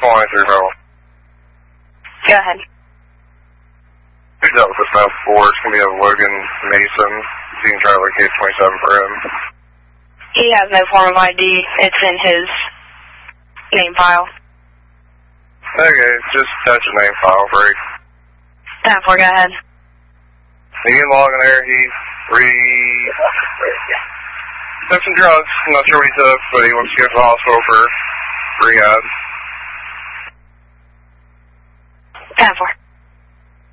calling through Metal. Go ahead. Who's out with this now 4? It's going to be a Logan Mason. You can try to locate 27 for him. He has no form of ID. It's in his name file. Okay, just touch the name file break. 10-4, go ahead. You can log in there. He took some drugs. I'm not sure what he took, but he wants to go to the hospital for rehab. 10-4.